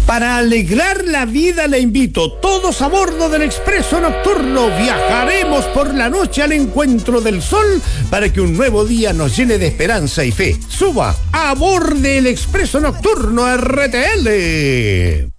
Para alegrar la vida le invito, todos a bordo del Expreso Nocturno. Viajaremos por la noche al encuentro del sol para que un nuevo día nos llene de esperanza y fe. Suba a bordo del Expreso Nocturno RTL.